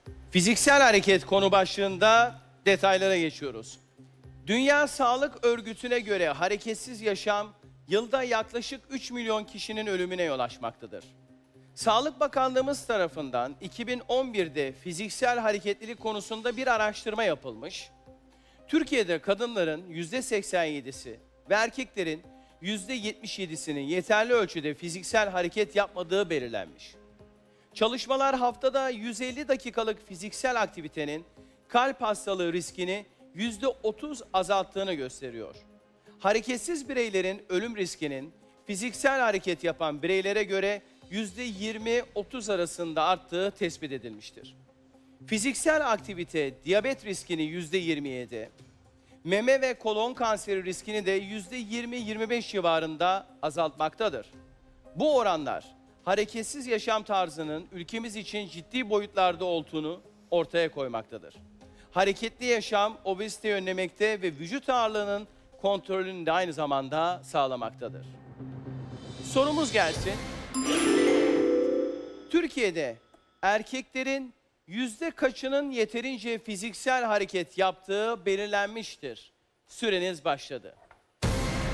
Fiziksel hareket konu başlığında detaylara geçiyoruz. Dünya Sağlık Örgütü'ne göre hareketsiz yaşam yılda yaklaşık 3 milyon kişinin ölümüne yol açmaktadır. Sağlık Bakanlığımız tarafından 2011'de fiziksel hareketlilik konusunda bir araştırma yapılmış. Türkiye'de kadınların %87'si ve erkeklerin %77'sinin yeterli ölçüde fiziksel hareket yapmadığı belirlenmiş. Çalışmalar haftada 150 dakikalık fiziksel aktivitenin kalp hastalığı riskini %30 azalttığını gösteriyor. Hareketsiz bireylerin ölüm riskinin fiziksel hareket yapan bireylere göre %20-30 arasında arttığı tespit edilmiştir. Fiziksel aktivite diyabet riskini %27, meme ve kolon kanseri riskini de %20-25 civarında azaltmaktadır. Bu oranlar hareketsiz yaşam tarzının ülkemiz için ciddi boyutlarda olduğunu ortaya koymaktadır. Hareketli yaşam obeziteyi önlemekte ve vücut ağırlığının kontrolünü de aynı zamanda sağlamaktadır. Sorumuz gelsin. Türkiye'de erkeklerin yüzde kaçının yeterince fiziksel hareket yaptığı belirlenmiştir? Süreniz başladı.